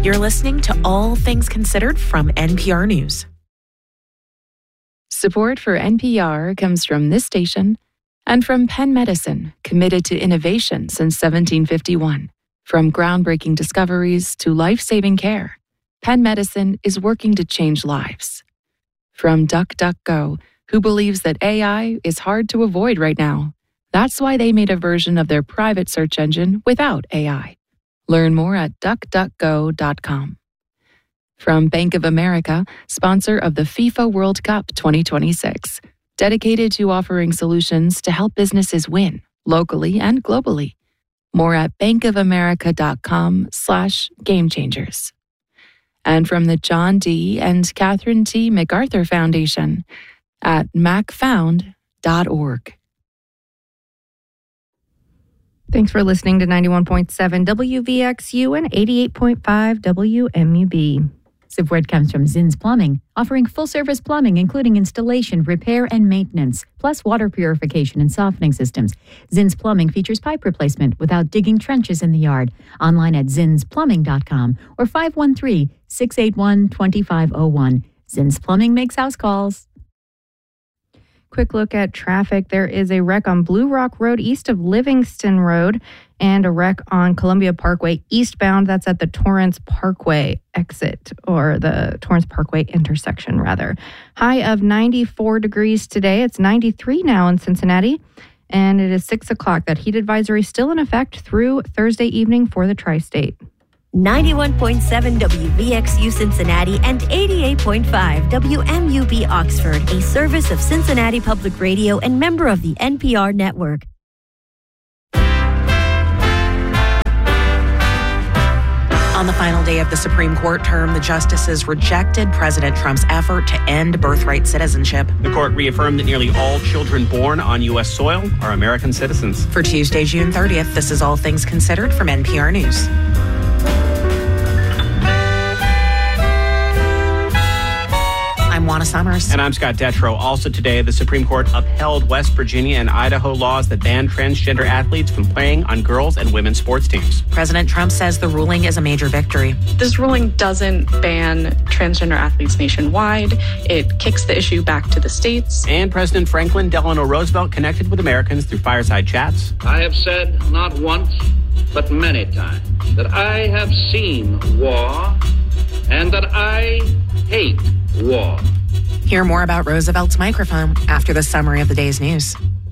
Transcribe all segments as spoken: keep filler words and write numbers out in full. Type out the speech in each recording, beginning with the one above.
You're listening to All Things Considered from N P R News. Support for N P R comes from this station and from Penn Medicine, committed to innovation since seventeen fifty-one. From groundbreaking discoveries to life-saving care, Penn Medicine is working to change lives. From DuckDuckGo, who believes that A I is hard to avoid right now. That's why they made a version of their private search engine without A I. Learn more at duck duck go dot com. From Bank of America, sponsor of the FIFA World Cup twenty twenty-six, dedicated to offering solutions to help businesses win, locally and globally. More at bankofamerica.com slash game changers. And from the John D. and Catherine T. MacArthur Foundation at mac found dot org. Thanks for listening to ninety-one point seven W V X U and eighty-eight point five W M U B. Support comes from Zinn's Plumbing, offering full-service plumbing, including installation, repair, and maintenance, plus water purification and softening systems. Zinn's Plumbing features pipe replacement without digging trenches in the yard. Online at zins plumbing dot com or five one three, six eight one, two five zero one. Zinn's Plumbing makes house calls. Quick look at traffic. There is a wreck on Blue Rock Road east of Livingston Road and a wreck on Columbia Parkway eastbound. That's at the Torrance Parkway exit, or the Torrance Parkway intersection, rather. High of ninety-four degrees today. It's ninety-three now in Cincinnati, and it is six o'clock. That heat advisory is still in effect through Thursday evening for the tri-state. ninety-one point seven W V X U Cincinnati and eighty-eight point five W M U B Oxford, a service of Cincinnati Public Radio and member of the N P R network. On the final day of the Supreme Court term, the justices rejected President Trump's effort to end birthright citizenship. The court reaffirmed that nearly all children born on U S soil are American citizens. For Tuesday, June thirtieth, this is All Things Considered from N P R News. I'm Juana Summers. And I'm Scott Detrow. Also today, the Supreme Court upheld West Virginia and Idaho laws that ban transgender athletes from playing on girls' and women's sports teams. President Trump says the ruling is a major victory. This ruling doesn't ban transgender athletes nationwide. It kicks the issue back to the states. And President Franklin Delano Roosevelt connected with Americans through fireside chats. I have said not once, but many times, that I have seen war and that I hate war. Hear more about Roosevelt's microphone after the summary of the day's news.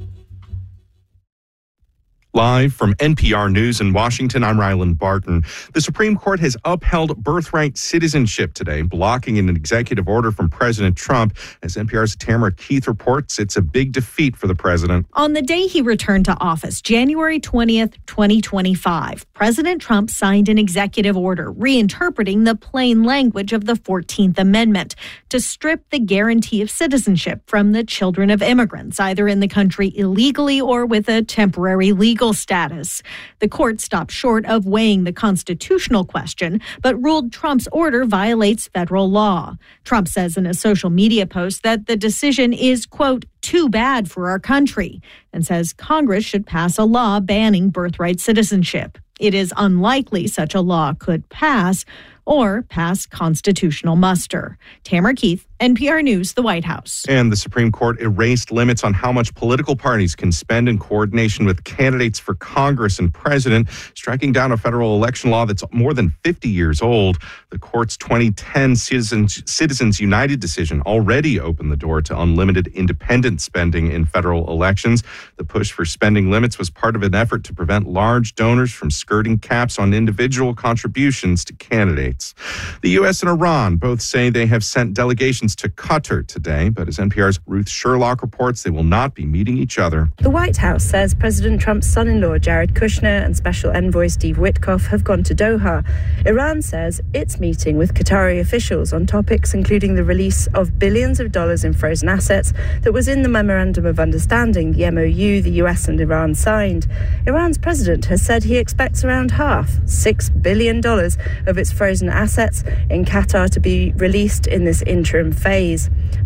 Live from N P R News in Washington, I'm Ryland Barton. The Supreme Court has upheld birthright citizenship today, blocking an executive order from President Trump. As N P R's Tamara Keith reports, it's a big defeat for the president. On the day he returned to office, January twentieth, twenty twenty-five, President Trump signed an executive order reinterpreting the plain language of the fourteenth Amendment to strip the guarantee of citizenship from the children of immigrants, either in the country illegally or with a temporary legal status. The court stopped short of weighing the constitutional question, but ruled Trump's order violates federal law. Trump says in a social media post that the decision is, quote, too bad for our country, and says Congress should pass a law banning birthright citizenship. It is unlikely such a law could pass or pass constitutional muster. Tamara Keith, N P R News, the White House. And the Supreme Court erased limits on how much political parties can spend in coordination with candidates for Congress and president, striking down a federal election law that's more than fifty years old. The court's twenty ten Citizens, Citizens United decision already opened the door to unlimited independent spending in federal elections. The push for spending limits was part of an effort to prevent large donors from skirting caps on individual contributions to candidates. The U S and Iran both say they have sent delegations to Qatar today, but as N P R's Ruth Sherlock reports, they will not be meeting each other. The White House says President Trump's son-in-law Jared Kushner and Special Envoy Steve Witkoff have gone to Doha. Iran says it's meeting with Qatari officials on topics including the release of billions of dollars in frozen assets that was in the Memorandum of Understanding, the M O U the U S and Iran signed. Iran's president has said he expects around half, six billion dollars, of its frozen assets in Qatar to be released in this interim phase.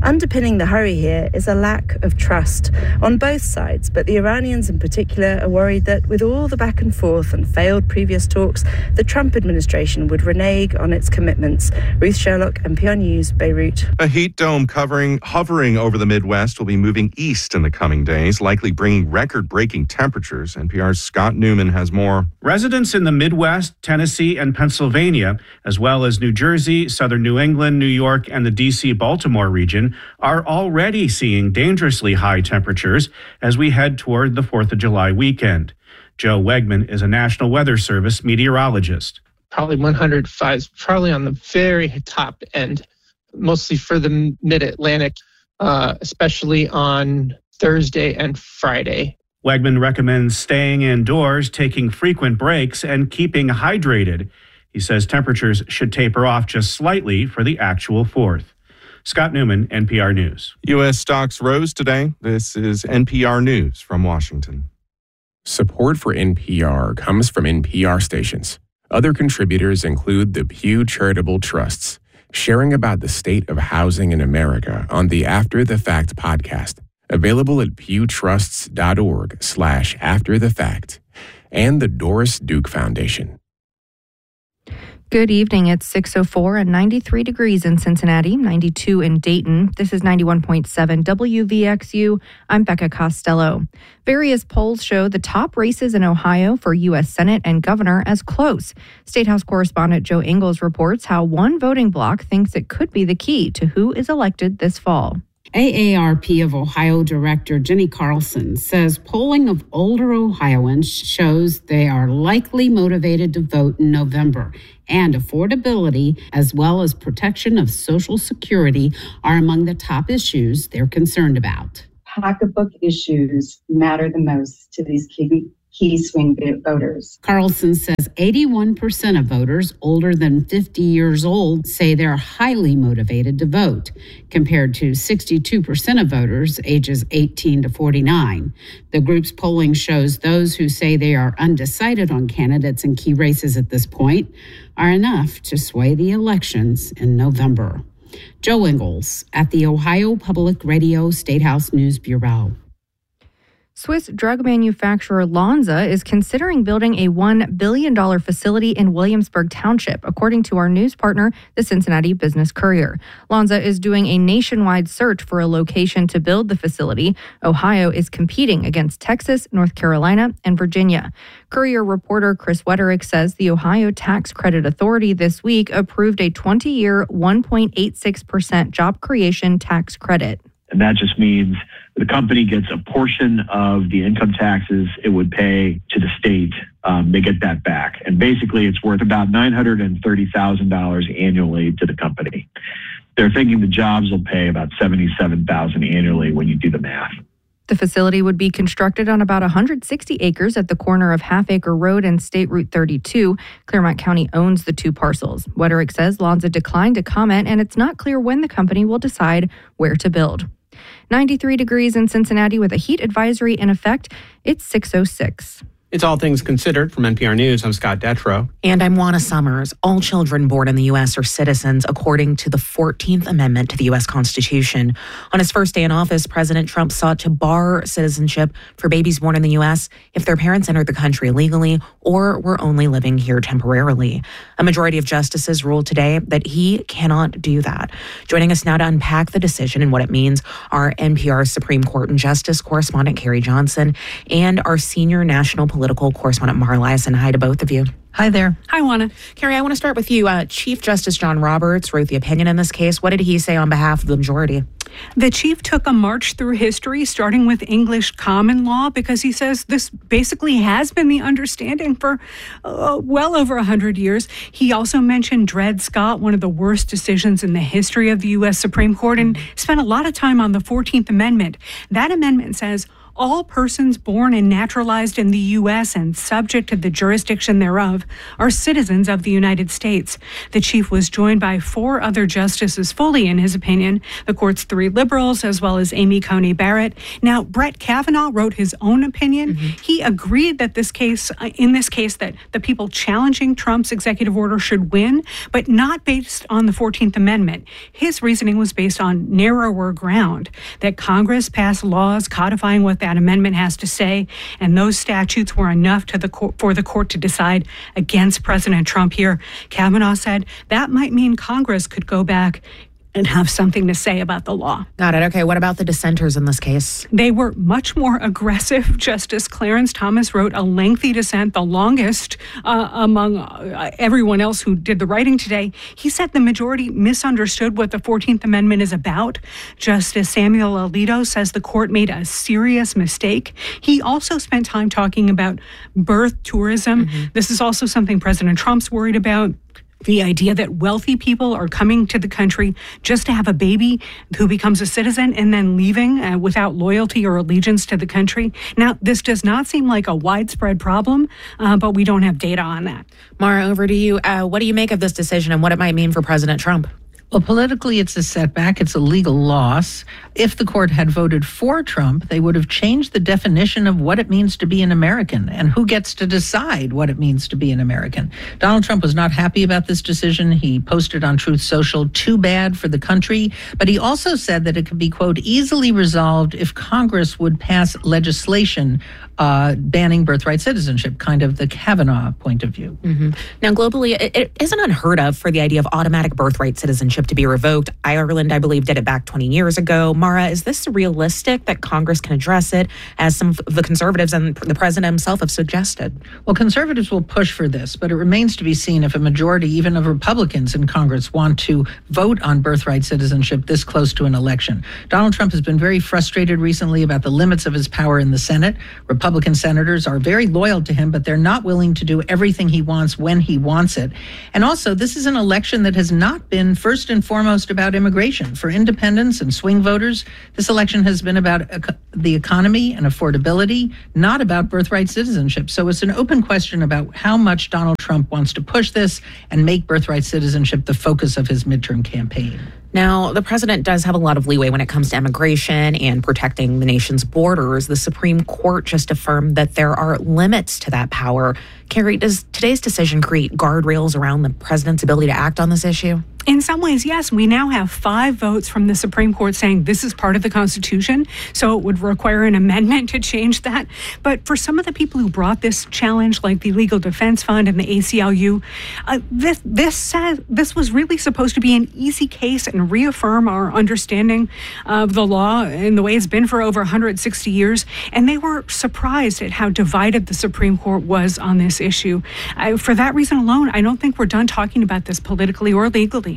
Underpinning the hurry here is a lack of trust on both sides, but the Iranians in particular are worried that with all the back and forth and failed previous talks, the Trump administration would renege on its commitments. Ruth Sherlock, N P R News, Beirut. A heat dome covering hovering over the Midwest will be moving east in the coming days, likely bringing record-breaking temperatures. N P R's Scott Newman has more. Residents in the Midwest, Tennessee, and Pennsylvania, as well as New Jersey, southern New England, New York, and the D C Baltimore region, are already seeing dangerously high temperatures as we head toward the fourth of July weekend. Joe Wegman is a National Weather Service meteorologist. Probably one hundred five, probably on the very top end, mostly for the mid-Atlantic, uh, especially on Thursday and Friday. Wegman recommends staying indoors, taking frequent breaks, and keeping hydrated. He says temperatures should taper off just slightly for the actual fourth. Scott Newman, N P R News. U S stocks rose today. This is N P R News from Washington. Support for N P R comes from N P R stations. Other contributors include the Pew Charitable Trusts, sharing about the state of housing in America on the After the Fact podcast, available at pewtrusts.org slash after the fact, and the Doris Duke Foundation. Good evening. It's six oh four and ninety-three degrees in Cincinnati, ninety-two in Dayton. This is ninety-one point seven W V X U. I'm Becca Costello. Various polls show the top races in Ohio for U S Senate and governor as close. State House correspondent Joe Ingles reports how one voting bloc thinks it could be the key to who is elected this fall. A A R P of Ohio Director Jenny Carlson says polling of older Ohioans shows they are likely motivated to vote in November, and affordability as well as protection of Social Security are among the top issues they're concerned about. Pocketbook issues matter the most to these key, key swing voters. Carlson says eighty-one percent of voters older than fifty years old say they're highly motivated to vote, compared to sixty-two percent of voters ages eighteen to forty-nine. The group's polling shows those who say they are undecided on candidates in key races at this point are enough to sway the elections in November. Joe Ingles at the Ohio Public Radio State House News Bureau. Swiss drug manufacturer Lonza is considering building a one billion dollars facility in Williamsburg Township, according to our news partner, the Cincinnati Business Courier. Lonza is doing a nationwide search for a location to build the facility. Ohio is competing against Texas, North Carolina, and Virginia. Courier reporter Chris Wetterick says the Ohio Tax Credit Authority this week approved a twenty-year, one point eight six percent job creation tax credit. And that just means the company gets a portion of the income taxes it would pay to the state. Um, they get that back. And basically, it's worth about nine hundred thirty thousand dollars annually to the company. They're thinking the jobs will pay about seventy-seven thousand dollars annually when you do the math. The facility would be constructed on about one hundred sixty acres at the corner of Half Acre Road and State Route thirty-two. Claremont County owns the two parcels. Wetterick says Lonza declined to comment, and it's not clear when the company will decide where to build. ninety-three degrees in Cincinnati with a heat advisory in effect. It's six oh six. It's All Things Considered from N P R News. I'm Scott Detrow. And I'm Juana Summers. All children born in the U S are citizens according to the fourteenth Amendment to the U S Constitution. On his first day in office, President Trump sought to bar citizenship for babies born in the U S if their parents entered the country illegally or were only living here temporarily. A majority of justices ruled today that he cannot do that. Joining us now to unpack the decision and what it means are N P R Supreme Court and Justice correspondent Carrie Johnson and our senior national political Political correspondent Mara Liasson. Hi to both of you. Hi there. Hi, Juana. Carrie, I want to start with you. Uh, Chief Justice John Roberts wrote the opinion in this case. What did he say on behalf of the majority? The chief took a march through history, starting with English common law, because he says this basically has been the understanding for uh, well over one hundred years. He also mentioned Dred Scott, one of the worst decisions in the history of the U S Supreme Court, and spent a lot of time on the fourteenth Amendment. That amendment says all persons born and naturalized in the U S and subject to the jurisdiction thereof are citizens of the United States. The chief was joined by four other justices fully in his opinion, the court's three liberals, as well as Amy Coney Barrett. Now, Brett Kavanaugh wrote his own opinion. Mm-hmm. He agreed that this case, in this case, that the people challenging Trump's executive order should win, but not based on the fourteenth Amendment. His reasoning was based on narrower ground, that Congress passed laws codifying what that amendment has to say, and those statutes were enough to the court, for the court to decide against President Trump here. Kavanaugh said that might mean Congress could go back and have something to say about the law. Got it. Okay, what about the dissenters in this case? They were much more aggressive. Justice Clarence Thomas wrote a lengthy dissent, the longest uh, among uh, everyone else who did the writing today. He said the majority misunderstood what the fourteenth Amendment is about. Justice Samuel Alito says the court made a serious mistake. He also spent time talking about birth tourism. Mm-hmm. This is also something President Trump's worried about. The idea that wealthy people are coming to the country just to have a baby who becomes a citizen and then leaving uh, without loyalty or allegiance to the country. Now, this does not seem like a widespread problem, uh, but we don't have data on that. Mara, over to you. Uh, what do you make of this decision and what it might mean for President Trump? Well, politically, it's a setback. It's a legal loss. If the court had voted for Trump, they would have changed the definition of what it means to be an American and who gets to decide what it means to be an American. Donald Trump was not happy about this decision. He posted on Truth Social, too bad for the country. But he also said that it could be, quote, easily resolved if Congress would pass legislation uh, banning birthright citizenship, kind of the Kavanaugh point of view. Mm-hmm. Now, globally, it, it isn't unheard of for the idea of automatic birthright citizenship to be revoked. Ireland, I believe, did it back twenty years ago. Mara, is this realistic that Congress can address it, as some of the conservatives and the president himself have suggested? Well, conservatives will push for this, but it remains to be seen if a majority, even of Republicans in Congress, want to vote on birthright citizenship this close to an election. Donald Trump has been very frustrated recently about the limits of his power in the Senate. Republican senators are very loyal to him, but they're not willing to do everything he wants when he wants it. And also, this is an election that has not been first and foremost about immigration. For independents and swing voters, this election has been about ec- the economy and affordability, not about birthright citizenship. So it's an open question about how much Donald Trump wants to push this and make birthright citizenship the focus of his midterm campaign. Now, the president does have a lot of leeway when it comes to immigration and protecting the nation's borders. The Supreme Court just affirmed that there are limits to that power. Carrie, does today's decision create guardrails around the president's ability to act on this issue? In some ways, yes. We now have five votes from the Supreme Court saying this is part of the Constitution, so it would require an amendment to change that. But for some of the people who brought this challenge, like the Legal Defense Fund and the A C L U, uh, this this says this was really supposed to be an easy case and reaffirm our understanding of the law in the way it's been for over one hundred sixty years. And they were surprised at how divided the Supreme Court was on this issue. Uh, for that reason alone, I don't think we're done talking about this politically or legally.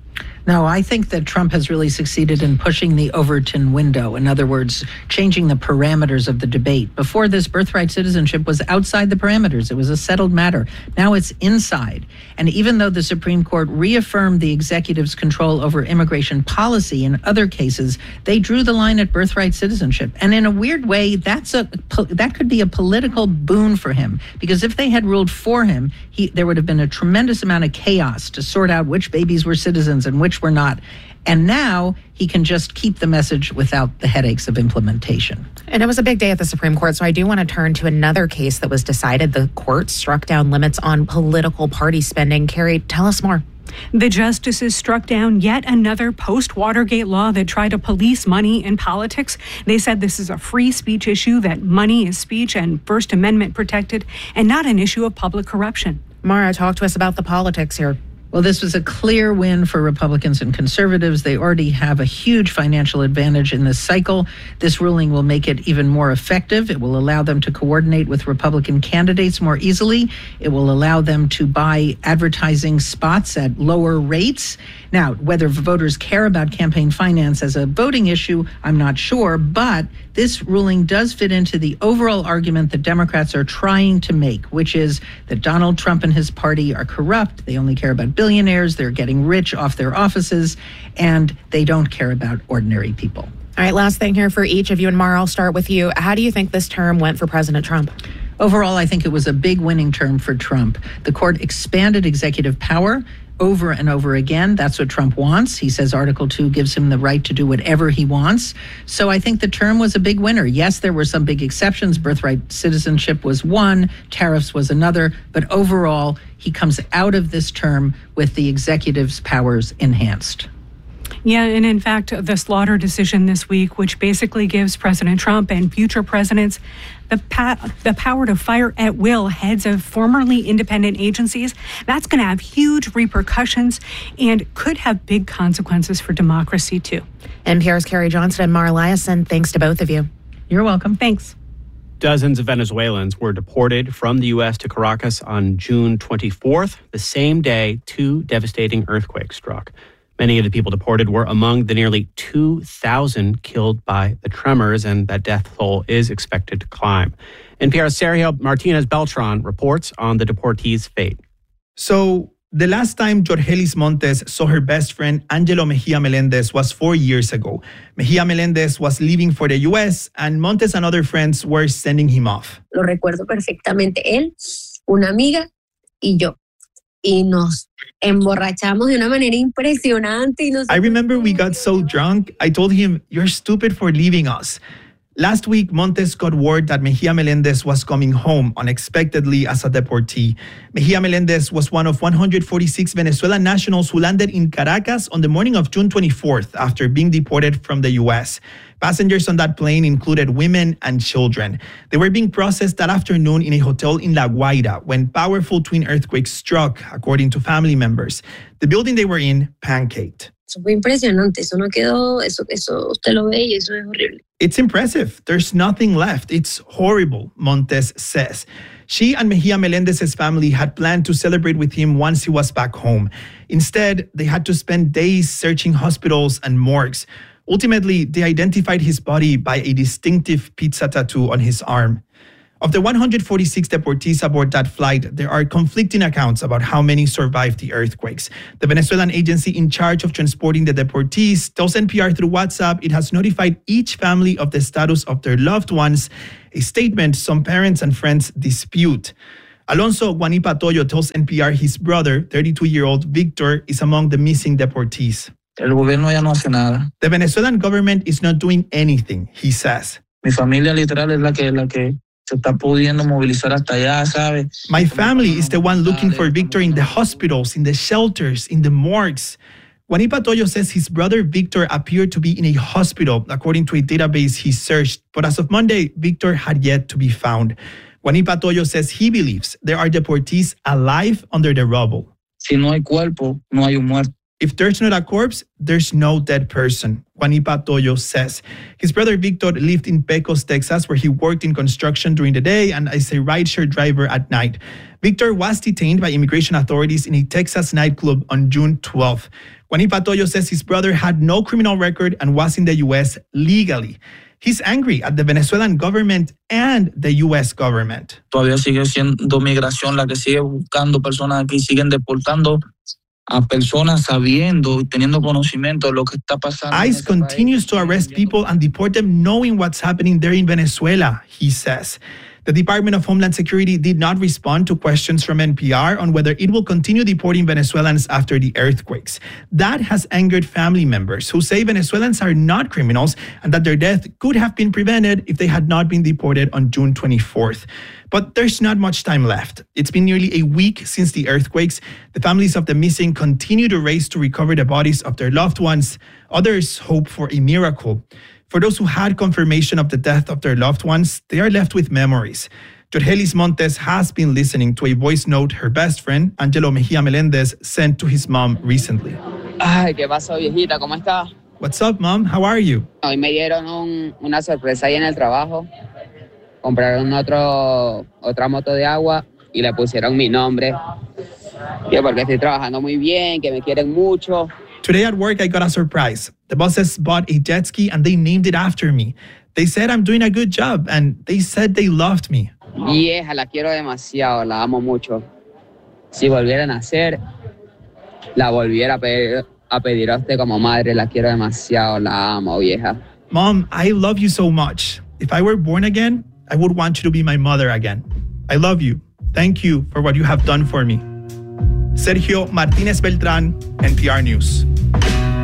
No, I think that Trump has really succeeded in pushing the Overton window. In other words, changing the parameters of the debate. Before this, birthright citizenship was outside the parameters. It was a settled matter. Now it's inside. And even though the Supreme Court reaffirmed the executive's control over immigration policy in other cases, they drew the line at birthright citizenship. And in a weird way, that's a that could be a political boon for him. Because if they had ruled for him, he, there would have been a tremendous amount of chaos to sort out which babies were citizens and which were not. And now he can just keep the message without the headaches of implementation. And it was a big day at the Supreme Court, so I do want to turn to another case that was decided. The court struck down limits on political party spending. Carrie, tell us more. The justices struck down yet another post-Watergate law that tried to police money in politics. They said this is a free speech issue, that money is speech and First Amendment protected, and not an issue of public corruption. Mara, talk to us about the politics here. Well, this was a clear win for Republicans and conservatives. They already have a huge financial advantage in this cycle. This ruling will make it even more effective. It will allow them to coordinate with Republican candidates more easily. It will allow them to buy advertising spots at lower rates. Now, whether voters care about campaign finance as a voting issue, I'm not sure, but this ruling does fit into the overall argument that Democrats are trying to make, which is that Donald Trump and his party are corrupt. They only care about billionaires. They're getting rich off their offices, and they don't care about ordinary people. All right, last thing here for each of you, and Mara, I'll start with you. How do you think this term went for President Trump? Overall, I think it was a big winning term for Trump. The court expanded executive power over and over again. That's what Trump wants. He says Article two gives him the right to do whatever he wants. So I think the term was a big winner. Yes, there were some big exceptions. Birthright citizenship was one, tariffs was another, but overall, he comes out of this term with the executive's powers enhanced. Yeah, and in fact, the Slaughter decision this week, which basically gives President Trump and future presidents the pa- the power to fire at will heads of formerly independent agencies, that's going to have huge repercussions and could have big consequences for democracy, too. N P R's Carrie Johnston and Mara Liasson, thanks to both of you. You're welcome. Thanks. Dozens of Venezuelans were deported from the U S to Caracas on June twenty-fourth, the same day two devastating earthquakes struck. Many of the people deported were among the nearly two thousand killed by the tremors, and that death toll is expected to climb. N P R's Sergio Martinez Beltran reports on the deportees' fate. So, the last time Jorgelis Montes saw her best friend Angelo Mejia Melendez was four years ago. Mejia Melendez was leaving for the U S, and Montes and other friends were sending him off. Lo recuerdo perfectamente. Él, una amiga y yo. Y nos emborrachamos de una manera impresionante. Y nos... I remember we got so drunk, I told him, "You're stupid for leaving us." Last week, Montes got word that Mejia Melendez was coming home unexpectedly as a deportee. Mejia Melendez was one of one hundred forty-six Venezuelan nationals who landed in Caracas on the morning of June twenty-fourth after being deported from the U S. Passengers on that plane included women and children. They were being processed that afternoon in a hotel in La Guaira when powerful twin earthquakes struck, according to family members. The building they were in pancaked. Eso fue impresionante. Eso no quedó, eso, eso usted lo ve y eso es horrible. It's impressive. There's nothing left. It's horrible, Montes says. She and Mejia Melendez's family had planned to celebrate with him once he was back home. Instead, they had to spend days searching hospitals and morgues. Ultimately, they identified his body by a distinctive pizza tattoo on his arm. Of the one hundred forty-six deportees aboard that flight, there are conflicting accounts about how many survived the earthquakes. The Venezuelan agency in charge of transporting the deportees tells N P R through WhatsApp it has notified each family of the status of their loved ones, a statement some parents and friends dispute. Alonso Guanipa Toyo tells N P R his brother, thirty-two-year-old Victor, is among the missing deportees. El gobierno ya no hace nada. The Venezuelan government is not doing anything, he says. Mi familia literal es la que, la que se está pudiendo movilizar hasta allá, ¿sabe? My family is the one looking for Victor in the hospitals, in the shelters, in the morgues. Guanipa Toyo says his brother Victor appeared to be in a hospital, according to a database he searched. But as of Monday, Victor had yet to be found. Guanipa Toyo says he believes there are deportees alive under the rubble. Si no hay cuerpo, no hay un muerto. If there's not a corpse, there's no dead person, Guanipa Toyo says. His brother Victor lived in Pecos, Texas, where he worked in construction during the day and as a rideshare driver at night. Victor was detained by immigration authorities in a Texas nightclub on June twelfth. Guanipa Toyo says his brother had no criminal record and was in the U S legally. He's angry at the Venezuelan government and the U S government. Todavía sigue siendo migración la que sigue buscando personas aquí, siguen deportando a personas sabiendo y teniendo conocimiento de lo que está pasando. ICE continues to arrest people and deport them knowing what's happening there in Venezuela, he says. The Department of Homeland Security did not respond to questions from N P R on whether it will continue deporting Venezuelans after the earthquakes. That has angered family members who say Venezuelans are not criminals and that their death could have been prevented if they had not been deported on June twenty-fourth. But there's not much time left. It's been nearly a week since the earthquakes. The families of the missing continue to race to recover the bodies of their loved ones. Others hope for a miracle. For those who had confirmation of the death of their loved ones, they are left with memories. Jorgelis Montes has been listening to a voice note her best friend, Angelo Mejia Melendez, sent to his mom recently. Ay, ¿qué pasó, viejita? ¿Cómo estás? What's up, Mom? How are you? Hoy me dieron un, una sorpresa ahí en el trabajo. Compraron otro, otra moto de agua y le pusieron mi nombre. Yo porque estoy trabajando muy bien, que me quieren mucho. Today at work, I got a surprise. The bosses bought a jet ski and they named it after me. They said I'm doing a good job and they said they loved me. Vieja, la quiero demasiado, la amo mucho. Si volviera a nacer, la volviera a pedir, a pedir a usted como madre, la quiero demasiado, la amo, vieja. Mom, I love you so much. If I were born again, I would want you to be my mother again. I love you. Thank you for what you have done for me. Sergio Martinez Beltrán, N P R News.